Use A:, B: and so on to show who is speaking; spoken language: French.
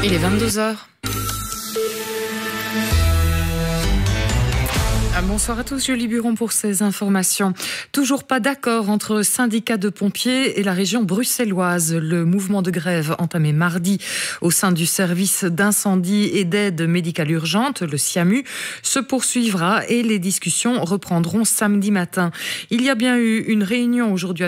A: Il est 22h. Bonsoir à tous, Julie Buron pour ces informations. Toujours pas d'accord entre syndicats de pompiers et la région bruxelloise. Le mouvement de grève entamé mardi au sein du service d'incendie et d'aide médicale urgente, le SIAMU, se poursuivra et les discussions reprendront samedi matin. Il y a bien eu une réunion aujourd'hui